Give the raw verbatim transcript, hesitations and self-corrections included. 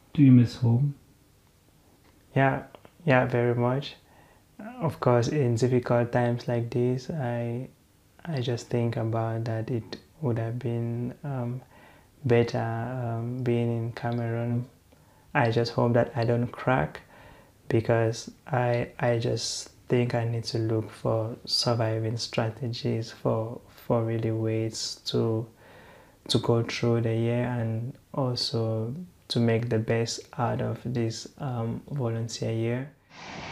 Do you miss home? Yeah, yeah, very much. Of course, in difficult times like this, I I just think about that it would have been um, better um, being in Cameroon. I just hope that I don't crack because I I just think I need to look for surviving strategies for for really ways to to go through the year and also to make the best out of this um, volunteer year.